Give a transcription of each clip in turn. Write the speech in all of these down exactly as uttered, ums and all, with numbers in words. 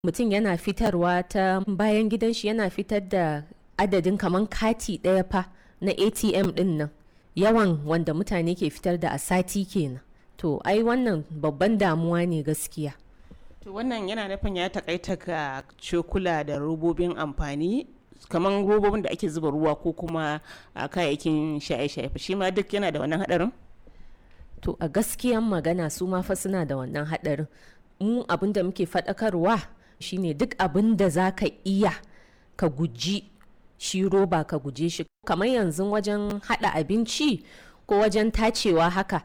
mutum yana fitarwa ta bayan gidan shi, yana fitar da adadin kaman kati ɗaya fa na A T M ɗin nan, yawan wanda mutane ke fitar da a sati kenan. To ai wannan babban damuwa ne gaskiya. To wannan yana nufin ya takaita ga cokula da robobin amfani, kamar robobin da ake zuba ruwa ko kuma a kayayyakin shaye-shaye, shi ma duk yana da wannan hadarin? To a gaskiyan magana su ma fa suna da wannan hadarin. Mu abin da muke faɗakarwa shine duk abin da za ka iya ka guji shi roba, ka guje shi. Kamar yanzu wajen haɗa abinci ko wajen tacewa haka,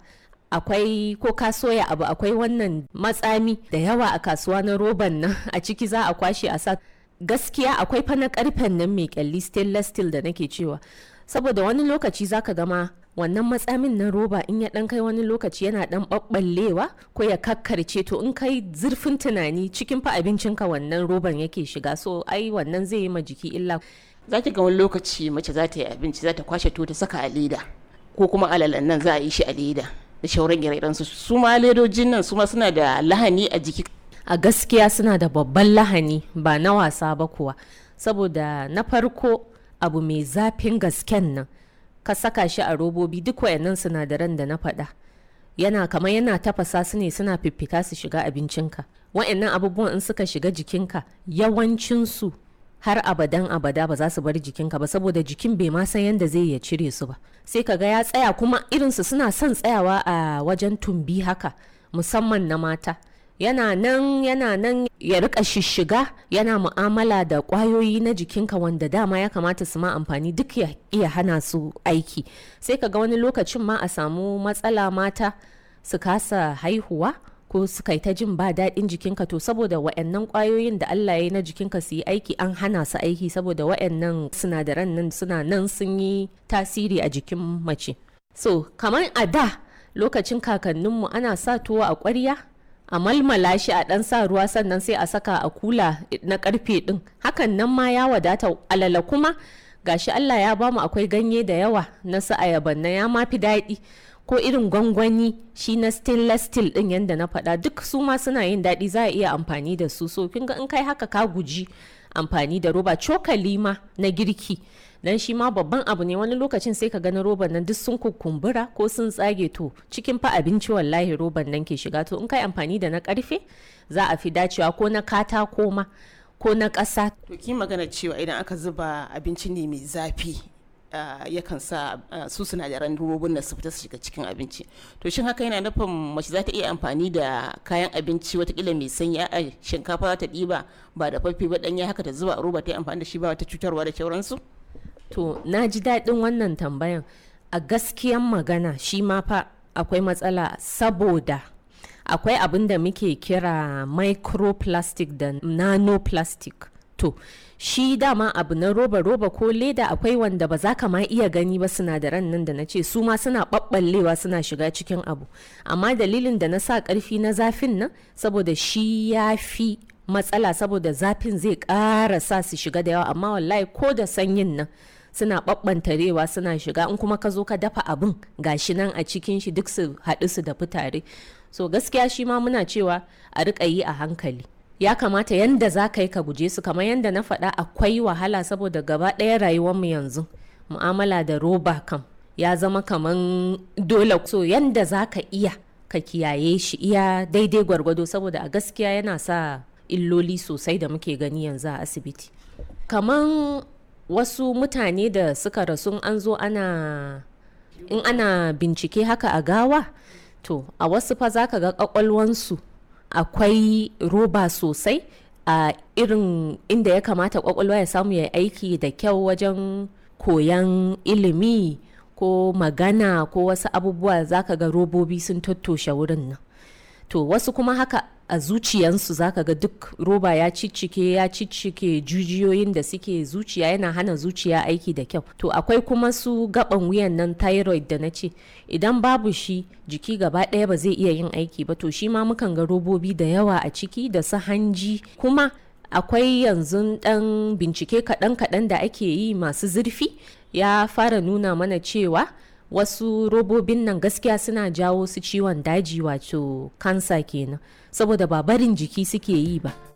akwai ko ka soya abu akwai wannan matsami da yawa a kasuwa na roban nan, a ciki za a kwashe a sa. Gaskiya akwai fa na karfen nan mai kyalli, stainless steel da nake cewa, saboda wani lokaci zaka gama wannan matsamin na roba in ya dan kai wani lokaci yana dan ɓaɓɓallewa ko ya kakkarce, to in kai zurfin tunani cikin fa abincinka wannan roban yake shiga, so ai wannan zai yi ma jiki illa. Za ki ga wani lokaci mace za ta yi abinci, za ta kwashe to ta saka a leda, ko kuma alalan nan za a yi shi a leda da shauran ire su su ma ledojin nan su ma suna da lahani a jiki. A gaskiya suna da babban lahani, ba na wasa ba kuwa, saboda na farko abu mai zafin gasken nan ka saka shi a robobi, duk wayannan sinadaran da na faɗa yana kamar yana tafasa su ne, suna fiffita su shiga abincinka. Wayannan abubuwan in suka shiga jikinka yawancinsu har abadan abada ba za su bar jikinka ba, saboda jikin bai ma san yadda zai ya cire su ba. Sai ka ga ya tsaya, kuma irinsu suna son tsayawa a wajen tumbi haka, musamman na mata. Yana nan yana nan ya rika shishiga, yana mu'amala da kwayoyi na jikinka wanda dama ya kamata su ma amfani, duk ya iya hana su aiki. Sai ka ga wani lokacin ma a samu matsala, mata su kasa haihuwa ko su kai ta jin ba daɗin jikinka, to saboda wa'annan kwayoyin da Allah ya yi na jikinka su yi aiki an hana su aiki, saboda wa'annan sinadaran nan suna nan sun yi tasiri a jikin mace. So kamar a da lokacin kakanninmu ana sa tuwo a ƙwarya, a malmala shi a ɗan sa ruwa, sannan sai a saka a kula na karfe ɗin, hakan nan ma ya wadata. Alala kuma gashi Allah ya bamu akwai ganye da yawa na su ayaban na, ya ma fi daɗi. Ko irin gwangwani shi na stainless steel ɗin yanda na faɗa, duk su ma suna yin daɗi, za a iya amfani da su. So kin ga in kai haka ka guji amfani da roba. Cokali ma na girki dan shi ma babban abu ne, wani lokacin sai ka gani roban nan duk sun kukumbura ko sun tsage, to cikin fa abinci wallahi roban nan ke shiga. To in kai amfani da na karfe za a fi dacewa, ko na katako ma ko na ƙasa. To ki magana cewa idan aka zuba abinci ne mai zafi Uh, yakan sa uh, su sinadaran robobin da su fita su shiga cikin abinci. To shin haka yana nufin mace za ta iya amfani da kayan abinci watakila mai sanyi, a shinkafa za ta ɗiba ba da fafi ba ɗanya haka ta zuba a roba ta yi amfani da shi ba wata cutarwa da sauransu? To na ji daɗin wannan tambayan. A gaskiyan magana shi ma fa akwai matsala, saboda akwai abin da muke kira microplastic da nanoplastic. To shi dama abu na roba roba ko leda akwai wanda ba za ka ma iya gani ba, sinadaran nan da na ce su ma suna ɓaɓɓallewa suna shiga cikin abu. Amma dalilin da na sa ƙarfi na zafin nan saboda shi ya fi matsala, saboda zafin zai ƙara sa su shiga da yawa, amma wallahi ko da sanyin nan suna ɓaɓɓantarewa suna shiga. In kuma ka zo ka dafa abin gashi nan a cikin shi duk su haɗu su dafi tare. So gaskiya shi ma muna cewa a riƙa yi a hankali. Ya kamata yanda za ka yi ka guje su, kamar yanda na faɗa akwai wahala, saboda gaba ɗaya rayuwarmu yanzu mu'amala da roba kam ya zama kaman dole. So yanda za ka iya ka kiyaye shi iya daidai gwargwado, saboda a gaskiya yana sa illoli sosai da muke gani yanzu a asibiti. Kaman wasu mutane da suka rasu an zo ana in ana bincike haka a gawa, to a wasu fa za ka ga ƙwaƙwalwansu akwai roba sosai a irin inda ya kamata kwakwalwa ya samu ya aiki da kyau wajen koyan ilimi ko magana ko wasu abubuwa, zaka ga robobi sun tattoshe wurin nan. To wasu kuma haka a zuciyansu zaka ga duk roba ya ciccike ya ciccike jujiyoyin da suke zuciya, yana hana zuciya aiki da kyau. To akwai kuma su gaban wuyan nan thyroid da na ce, idan babu shi jiki gaba ɗaya ba zai iya yin aiki ba. To shi ma mukan ga robobi da yawa a ciki, da su hanji. Kuma akwai yanzu ɗan bincike kaɗan-kaɗan da ake yi masu zurfi, ya fara nuna mana cewa wasu robobin nan gaskiya suna jawo su ciwon daji, wato kansa kenan, saboda ba barin jiki suke yi ba.